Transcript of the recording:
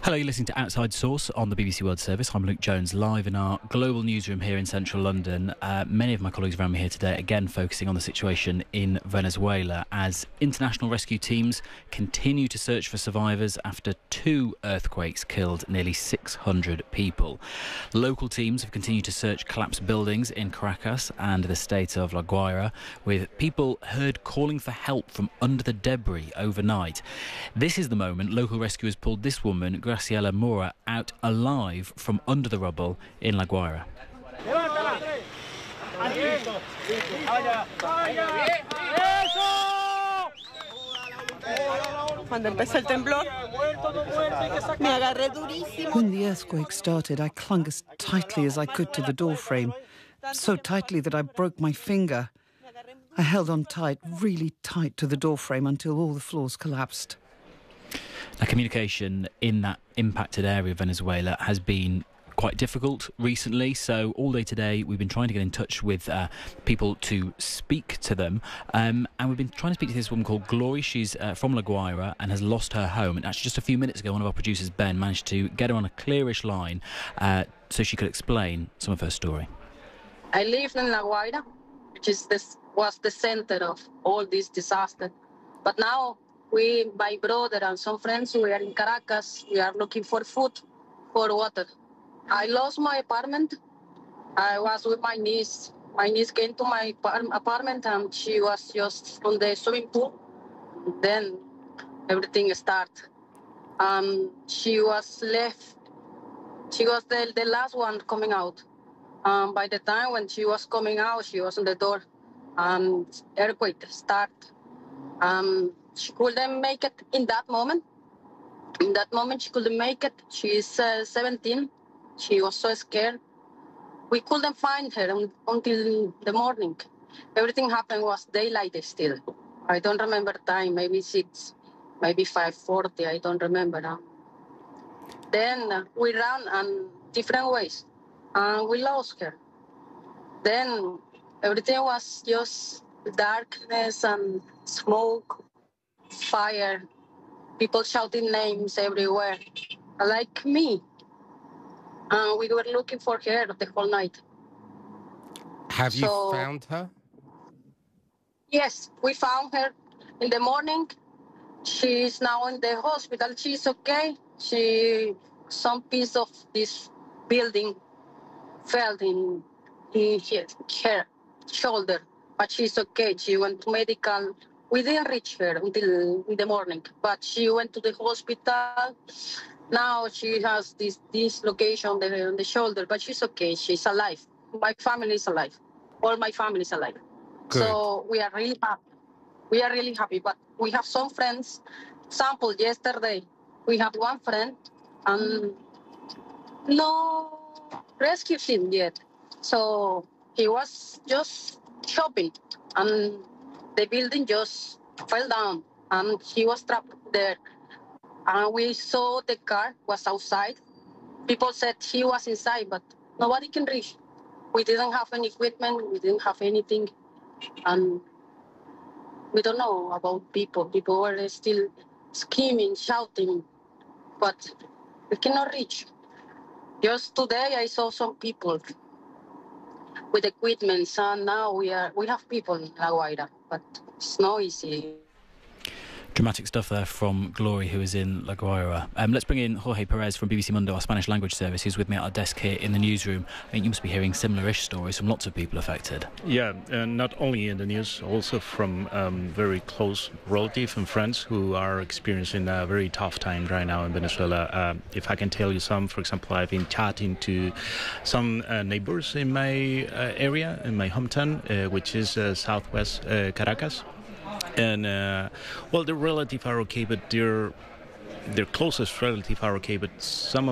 Hello, you're listening to Outside Source on the BBC World Service. I'm Luke Jones, live in our global newsroom here in central London. Many of my colleagues around me here today, again focusing on the situation in Venezuela as international rescue teams continue to search for survivors after 2 earthquakes killed nearly 600 people. Local teams have continued to search collapsed buildings in Caracas and the state of La Guaira, with people heard calling for help from under the debris overnight. This is the moment local rescuers pulled this woman, Graciela Mora, out alive from under the rubble in La Guaira. When the earthquake started, I clung as tightly as I could to the doorframe, so tightly that I broke my finger. I held on tight, really tight to the doorframe until all the floors collapsed. Now, communication in that impacted area of Venezuela has been quite difficult recently, so all day today we've been trying to get in touch with people to speak to them, and we've been trying to speak to this woman called Glory. She's from La Guaira and has lost her home, and actually just a few minutes ago one of our producers, Ben, managed to get her on a clearish line so she could explain some of her story. I live in La Guaira, which was the center of all this disaster, but now my brother and some friends, we are in Caracas. We are looking for food, for water. I lost my apartment. I was with my niece. My niece came to my apartment and she was just on the swimming pool. Then everything started. She was left. She was the last one coming out. By the time when she was coming out, she was on the door. Earthquake started. She couldn't make it in that moment. In that moment, she couldn't make it. She's 17. She was so scared. We couldn't find her until the morning. Everything happened was daylight still. I don't remember time, maybe 6, maybe 5:40, I don't remember. Then we ran different ways, and we lost her. Then everything was just darkness and smoke, fire, people shouting names everywhere, like me. And we were looking for her the whole night. Have you found her? Yes, we found her in the morning. She's now in the hospital. She's okay. Some piece of this building fell in her shoulder, but she's okay. She went to medical. We didn't reach her until in the morning, but she went to the hospital. Now she has this dislocation on the shoulder, but she's okay. She's alive. My family is alive. All my family is alive. Good. So we are really happy. We are really happy, but we have some friends. Example, yesterday, we have one friend and no rescue team yet. So he was just shopping and the building just fell down and he was trapped there. And we saw the car was outside. People said he was inside, but nobody can reach. We didn't have any equipment. We didn't have anything. And we don't know about people. People were still screaming, shouting, but we cannot reach. Just today I saw some people with equipment, and now we have people in La Guaira, but it's not easy. Dramatic stuff there from Glory, who is in La Guaira. Let's bring in Jorge Perez from BBC Mundo, our Spanish language service, who's with me at our desk here in the newsroom. I think you must be hearing similar-ish stories from lots of people affected. Yeah, not only in the news, also from very close relatives and friends who are experiencing a very tough time right now in Venezuela. If I can tell you some, for example, I've been chatting to some neighbors in my area, in my hometown, which is southwest Caracas. And, well, their relatives are okay, but their closest relatives are okay, but some of